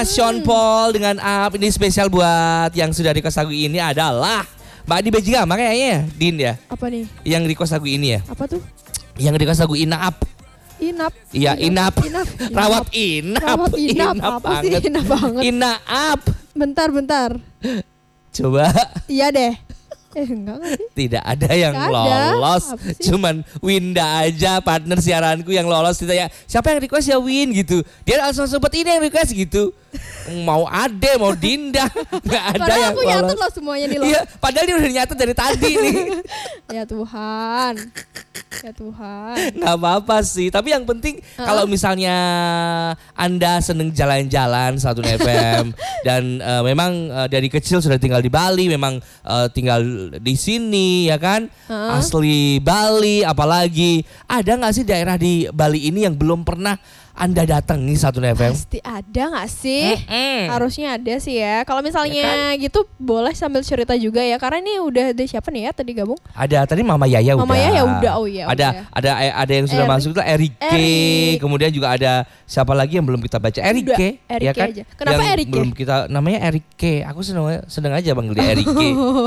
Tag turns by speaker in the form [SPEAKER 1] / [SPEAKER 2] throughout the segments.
[SPEAKER 1] Sean Paul dengan Up ini spesial buat yang sudah request lagu ini adalah Mbak Adi Bajigama kayaknya Din ya.
[SPEAKER 2] Apa nih?
[SPEAKER 1] Yang request lagu ini ya.
[SPEAKER 2] Apa tuh?
[SPEAKER 1] Yang request lagu Ina Up.
[SPEAKER 2] Inap.
[SPEAKER 1] Iya Inap. Rawat Inap.
[SPEAKER 2] Rawat Inap. Apa sih Inap banget?
[SPEAKER 1] Ina Up.
[SPEAKER 2] Bentar.
[SPEAKER 1] Coba.
[SPEAKER 2] Iya deh. Enggak sih.
[SPEAKER 1] Tidak ada yang lolos. Cuman Winda aja partner siaranku yang lolos. Ditanya siapa yang request ya Win gitu. Dia langsung sebut ini yang request gitu. Mau Ade, mau Dinda. Gak ada
[SPEAKER 2] padahal
[SPEAKER 1] yang
[SPEAKER 2] aku
[SPEAKER 1] lolos.
[SPEAKER 2] nyatet loh semuanya nih loh.
[SPEAKER 1] Iya, padahal dia udah nyatet dari tadi nih.
[SPEAKER 2] Ya Tuhan.
[SPEAKER 1] Gak apa-apa sih. Tapi yang penting kalau misalnya Anda seneng jalan-jalan Satu FM dan memang dari kecil sudah tinggal di Bali, memang tinggal di sini ya kan, asli Bali, apalagi ada nggak sih daerah di Bali ini yang belum pernah Anda datangi Satu FM?
[SPEAKER 2] Pasti ada gak sih? Harusnya ada sih ya. Kalau misalnya ya kan? Gitu boleh sambil cerita juga ya. Karena ini udah ada siapa nih ya tadi gabung?
[SPEAKER 1] Ada tadi Mama Yaya udah.
[SPEAKER 2] Mama Yaya udah. Oh iya.
[SPEAKER 1] Ada yang sudah masuk itu Erike. Kemudian juga ada siapa lagi yang belum kita baca? Erike. Ya kan?
[SPEAKER 2] Aja. Kenapa
[SPEAKER 1] yang
[SPEAKER 2] Erike?
[SPEAKER 1] Belum kita namanya Erike. Aku seneng aja panggil dia Erike.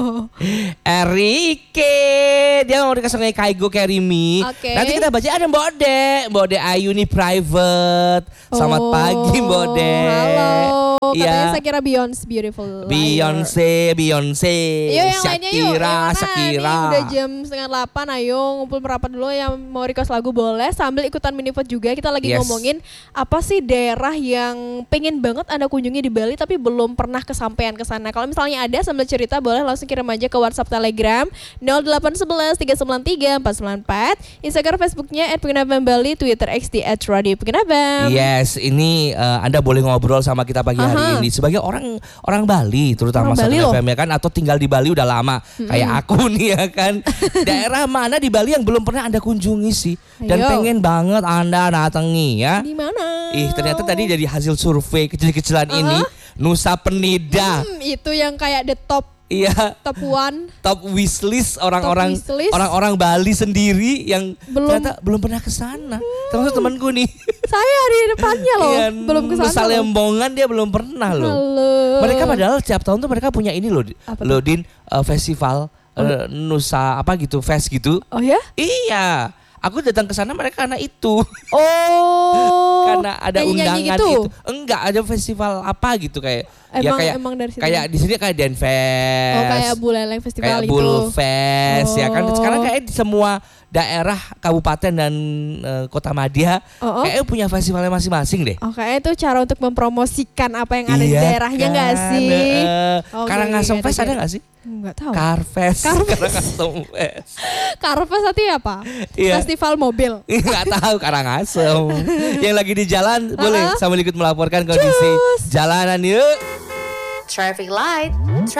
[SPEAKER 1] Erike. Dia mau dikasih kayak Kaigo Kerimi. Nanti kita baca ada Mbok De Ayu nih private. Selamat pagi Mbok De.
[SPEAKER 2] Halo. Katanya
[SPEAKER 1] ya.
[SPEAKER 2] saya kira Beautiful.
[SPEAKER 1] Beyonce.
[SPEAKER 2] Ayo yang lainnya yuk.
[SPEAKER 1] Shakira.
[SPEAKER 2] Ini udah jam 7:30. Ayo ngumpul merapat dulu yang mau request lagu boleh. Sambil ikutan mini vote juga. Kita lagi ngomongin apa sih daerah yang pengen banget Anda kunjungi di Bali tapi belum pernah kesampaian ke sana. Kalau misalnya ada sambil cerita boleh langsung kirim aja ke WhatsApp Telegram 0811 393 494, Instagram Facebooknya @pengenabang_bali, Twitter X di @radiopengenabang.
[SPEAKER 1] Yes, ini Anda boleh ngobrol sama kita pagi hari ini sebagai orang Bali, terutama Satu FM ya kan, atau tinggal di Bali udah lama kayak aku nih ya kan. Daerah mana di Bali yang belum pernah Anda kunjungi sih dan pengen banget Anda datangi ya?
[SPEAKER 2] Di mana?
[SPEAKER 1] Ternyata tadi dari hasil survei kecil-kecilan ini Nusa Penida.
[SPEAKER 2] Itu yang kayak the top.
[SPEAKER 1] Iya.
[SPEAKER 2] Top
[SPEAKER 1] wishlist orang-orang Bali sendiri yang ternyata belum pernah ke sana. Termasuk temanku nih.
[SPEAKER 2] Saya di depannya loh, belum ke sana.
[SPEAKER 1] Nusa Lembongan dia belum pernah loh.
[SPEAKER 2] Halo.
[SPEAKER 1] Mereka padahal setiap tahun tuh mereka punya ini loh, Din, festival Nusa apa gitu, fest gitu.
[SPEAKER 2] Oh ya?
[SPEAKER 1] Iya. Aku datang ke sana mereka karena itu. Karena ada undangan gitu? Itu. Enggak, ada festival apa gitu kayak
[SPEAKER 2] emang dari situ.
[SPEAKER 1] Kayak di sini kayak Denfest.
[SPEAKER 2] Oh, kayak Buleleng Festival
[SPEAKER 1] kayak
[SPEAKER 2] gitu.
[SPEAKER 1] Bulfest ya kan. Sekarang kayak di semua daerah kabupaten dan kota madya kayaknya punya festivalnya masing-masing deh.
[SPEAKER 2] Kayaknya itu cara untuk mempromosikan apa yang ada di daerahnya nggak sih?
[SPEAKER 1] Karangasem Fest ada nggak sih?
[SPEAKER 2] Nggak tahu.
[SPEAKER 1] Karfest. Karangasem Fest.
[SPEAKER 2] Karfest artinya apa? Festival mobil.
[SPEAKER 1] Nggak tahu Karangasem. Yang lagi di jalan boleh sambil ikut melaporkan kondisi jalanan yuk.
[SPEAKER 3] Traffic light.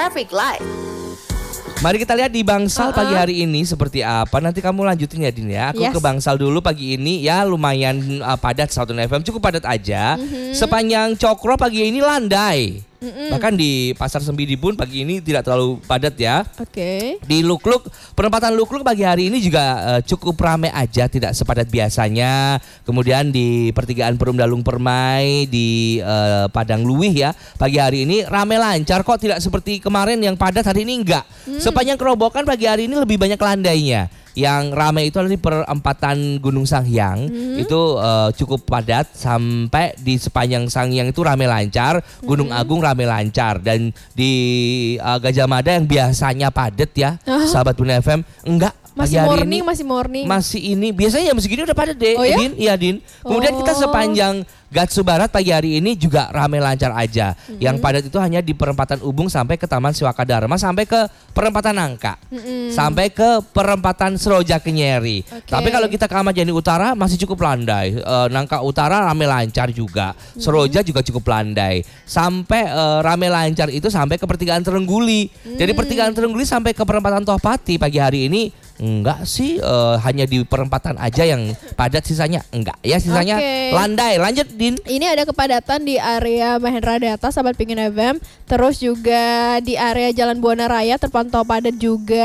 [SPEAKER 1] Mari kita lihat di Bangsal pagi hari ini seperti apa. Nanti kamu lanjutin ya Din ya. Aku ke Bangsal dulu pagi ini ya, lumayan padat Satu FM, cukup padat aja. Sepanjang Cokro pagi ini landai. Bahkan di Pasar Sembidi pun pagi ini tidak terlalu padat ya. Di Lukluk, perempatan Lukluk pagi hari ini juga cukup ramai aja, tidak sepadat biasanya. Kemudian di pertigaan Perum Dalung Permai, di Padang Luwih ya, pagi hari ini ramai lancar kok, tidak seperti kemarin yang padat, hari ini enggak. Sepanjang Kerobokan pagi hari ini lebih banyak landainya. Yang ramai itu adalah di perempatan Gunung Sanghyang, itu cukup padat sampai di sepanjang Sanghyang itu ramai lancar, Gunung Agung ramai lancar, dan di Gajah Mada yang biasanya padat ya, sahabat Bunda FM, enggak.
[SPEAKER 2] Masih morning.
[SPEAKER 1] Masih ini biasanya jam segini udah padat deh,
[SPEAKER 2] ya?
[SPEAKER 1] Din. Iya Din. Kemudian kita sepanjang Gatsu Barat pagi hari ini juga ramai lancar aja. Yang padat itu hanya di perempatan Ubung sampai ke Taman Siwaka Dharma, sampai ke perempatan Nangka, sampai ke perempatan Seroja Kenyeri. Tapi kalau kita ke Ahmad Yani Utara masih cukup landai. Nangka Utara ramai lancar juga. Seroja juga cukup landai. Sampai ramai lancar itu sampai ke pertigaan Terengguli. Dari pertigaan Terengguli sampai ke perempatan Tohpati pagi hari ini enggak sih, hanya di perempatan aja yang padat, sisanya enggak ya, sisanya landai. Lanjut Din.
[SPEAKER 2] Ini ada kepadatan di area Mahendra Data, sahabat Pingin FM. Terus juga di area Jalan Buana Raya terpantau padat juga.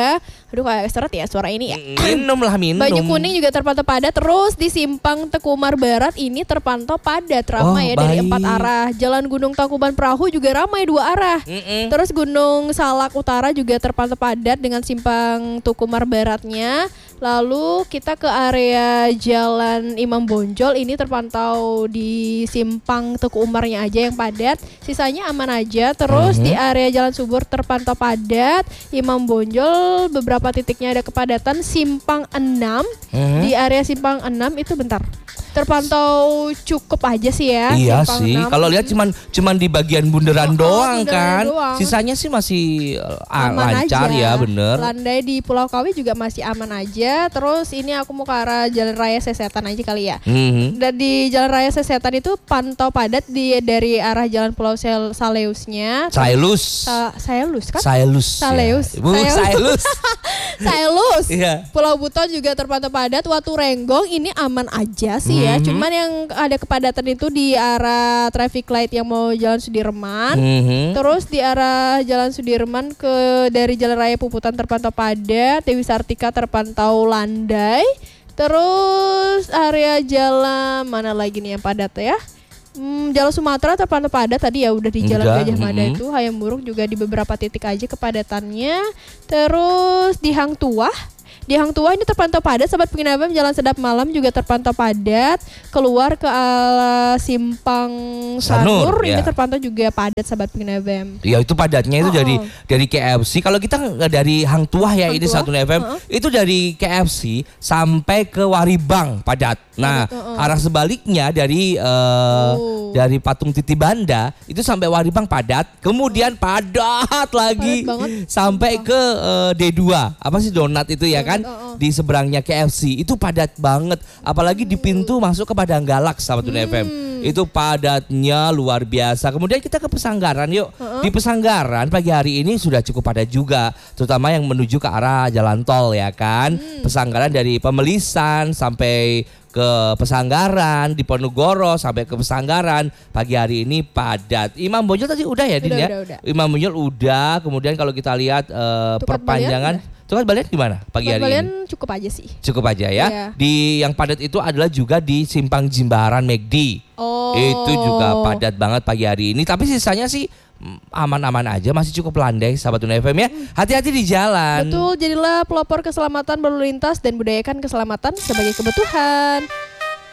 [SPEAKER 2] Aduh kayak seret ya suara ini ya.
[SPEAKER 1] Minum.
[SPEAKER 2] Banyu Kuning juga terpantau padat. Terus di Simpang Tekumar Barat ini terpantau padat ramai dari 4 arah. Jalan Gunung Tangkuban Perahu juga ramai 2 arah. Terus Gunung Salak Utara juga terpantau padat dengan Simpang Tekumar Baratnya. Lalu kita ke area Jalan Imam Bonjol, ini terpantau di Simpang Teku Umarnya aja yang padat, sisanya aman aja. Terus di area Jalan Subur terpantau padat, Imam Bonjol beberapa titiknya ada kepadatan. Simpang 6, di area Simpang 6 itu bentar, terpantau cukup aja sih ya.
[SPEAKER 1] Iya
[SPEAKER 2] Simpang
[SPEAKER 1] sih,
[SPEAKER 2] 6.
[SPEAKER 1] kalau lihat cuman di bagian bundaran doang kan.
[SPEAKER 2] Doang.
[SPEAKER 1] Sisanya sih masih
[SPEAKER 2] aman
[SPEAKER 1] lancar
[SPEAKER 2] aja.
[SPEAKER 1] ya, bener.
[SPEAKER 2] Landai di Pulau Kawi juga masih aman aja. Terus ini aku mau ke arah Jalan Raya Sesetan aja kali ya. Dan di Jalan Raya Sesetan itu pantau padat dari arah Jalan Pulau Saleusnya.
[SPEAKER 1] Sailus
[SPEAKER 2] kan?
[SPEAKER 1] Sailus. Iya.
[SPEAKER 2] Pulau Buton juga terpantau padat. Watu Renggong ini aman aja sih ya. Cuman yang ada kepadatan itu di arah traffic light yang mau Jalan Sudirman. Terus di arah Jalan Sudirman dari Jalan Raya Puputan terpantau padat. Dewi Sartika terpantau landai. Terus area jalan mana lagi nih yang padat ya? Jalan Sumatera terpantau padat tadi ya, udah di Jalan Gajah Mada itu. Hayam Buruk juga di beberapa titik aja kepadatannya. Terus di Hang Tuah ini terpantau padat. Sahabat Pengguna FM, Jalan Sedap Malam juga terpantau padat. Keluar ke Simpang Sanur ini terpantau juga padat sahabat Pengguna FM.
[SPEAKER 1] Ya itu padatnya itu dari KFC. Kalau kita dari Hang Tuah ya, ini Satu FM itu dari KFC sampai ke Waribang padat. Nah arah sebaliknya dari Patung Titi Banda itu sampai Waribang padat. Kemudian padat lagi sampai ke D2 apa sih donat itu ya kan, di seberangnya KFC itu padat banget. Apalagi di pintu masuk ke Padang Galak sahabat Tuna FM. Itu padatnya luar biasa. Kemudian kita ke Pesanggaran yuk. Di Pesanggaran pagi hari ini sudah cukup padat juga, terutama yang menuju ke arah jalan tol ya kan. Pesanggaran dari Pemelisan sampai ke Pesanggaran, di Ponorogo sampai ke Pesanggaran pagi hari ini padat. Imam Bonjol tadi udah ya Din ya? Udah. Imam Bonjol udah. Kemudian kalau kita lihat perpanjangan Tukat Balian gimana pagi hari ini?
[SPEAKER 2] Cukup aja sih.
[SPEAKER 1] Cukup aja ya. Iya. Di yang padat itu adalah juga di Simpang Jimbaran McD. Itu juga padat banget pagi hari ini. Tapi sisanya sih aman-aman aja, masih cukup landai sahabat Tuna FM ya. Hati-hati di jalan.
[SPEAKER 2] Betul, jadilah pelopor keselamatan berlalu lintas dan budayakan keselamatan sebagai kebutuhan.